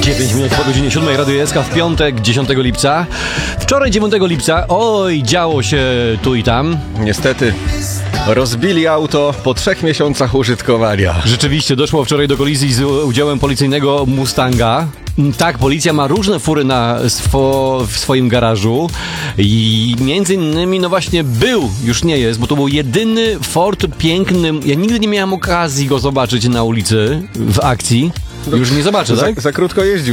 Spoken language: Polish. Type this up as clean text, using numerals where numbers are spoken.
9 minut po godzinie 7 Radio SK w piątek 10 lipca. Wczoraj 9 lipca, oj, działo się tu i tam. Niestety rozbili auto po 3 miesiącach użytkowania. Rzeczywiście doszło wczoraj do kolizji z udziałem policyjnego Mustanga. Tak, policja ma różne fury w swoim garażu i między innymi, no właśnie już nie jest, bo to był jedyny Ford piękny. Ja nigdy nie miałem okazji go zobaczyć na ulicy w akcji. Już nie zobaczę, tak? Za krótko jeździł.